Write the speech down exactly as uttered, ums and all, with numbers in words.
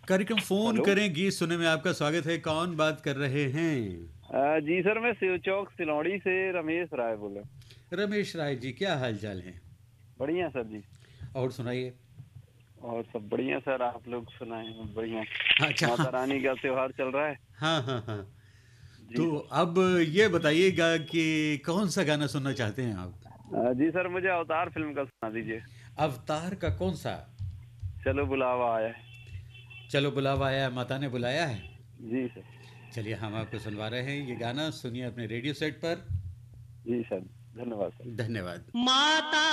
कार्यक्रम phone hello. करें गीत सुने में आपका स्वागत है। कौन बात कर रहे हैं? अ, जी सर, मैं शिव चौक सिलौड़ी से रमेश राय बोल रहा हूँ। रमेश राय जी, क्या हाल-चाल है? बढ़िया सर जी। और सुनाइए। और सब बढ़िया सर, आप लोग सुनाएँ बढ़िया। अच्छा, माता हाँ। रानी का त्योहार चल रहा है। हाँ, हाँ, हाँ। जी तो सर। अब ये बताइएगा कि कौन-सा गाना सुनना चाहते हैं आप? अ, जी सर, मुझे अवतार फ़िल्म का सुना दीजिए। अवतार का कौन-सा? चलो बुलावा आया है। चलो बुलावा आया है, माता ने बुलाया है। जी सर। चलिए हम आपको सुनवा रहे हैं ये गाना, सुनिए अपने रेडियो सेट पर। जी सर, धन्यवाद सर। धन्यवाद। माता